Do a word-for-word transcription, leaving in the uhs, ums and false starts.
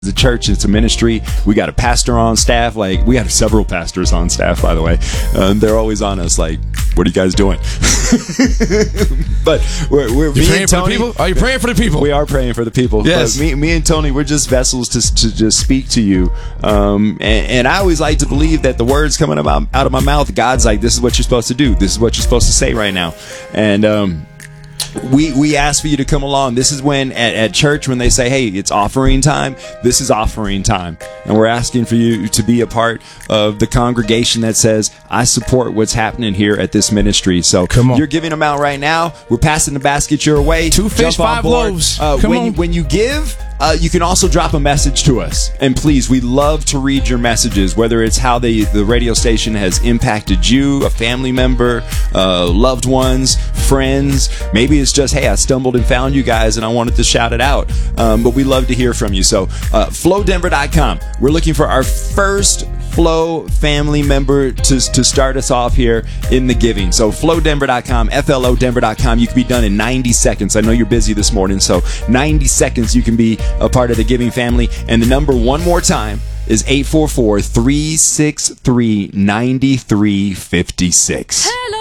The church, it's a ministry. We got a pastor on staff. Like, we have several pastors on staff, by the way. Um, they're always on us. Like, what are you guys doing? But we're, we're you praying Tony, for the people? Are you praying for the people? We are praying for the people. Yes. But me, me and Tony, we're just vessels to to just speak to you. Um, and, and I always like to believe that the words coming about out of my mouth, God's like, this is what you're supposed to do. This is what you're supposed to say right now. And um, We we ask for you to come along. This is when at, at church when they say, hey, it's offering time, this is offering time. And we're asking for you to be a part of the congregation that says, I support what's happening here at this ministry. So come on. You're giving them out right now. We're passing the basket your way. Two fish, five loaves. Uh, come when, on. You, when you give, uh, you can also drop a message to us. And please, we love to read your messages, whether it's how the, the radio station has impacted you, a family member, uh, loved ones, friends. Maybe it's just, hey, I stumbled and found you guys and I wanted to shout it out. Um, but we love to hear from you. So uh, flow denver dot com. We're looking for our first Flow family member to, to start us off here in the giving. So flow denver dot com, F L O denver dot com. You can be done in ninety seconds. I know you're busy this morning, so ninety seconds you can be a part of the giving family. And the number one more time is eight four four, three six three, nine three five six. Hello.